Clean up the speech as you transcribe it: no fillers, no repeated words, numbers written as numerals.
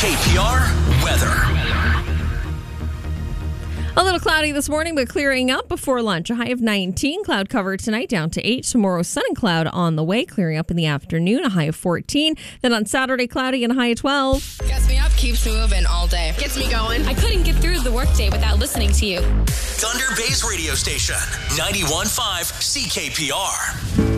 CKPR weather. A little cloudy this morning, but clearing up before lunch. A high of 19. Cloud cover tonight down to 8. Tomorrow, sun and cloud on the way, clearing up in the afternoon. A high of 14. Then on Saturday, cloudy and a high of 12. Gets me up, keeps me moving all day. Gets me going. I couldn't get through the workday without listening to you. Thunder Bay's radio station, 91.5 CKPR.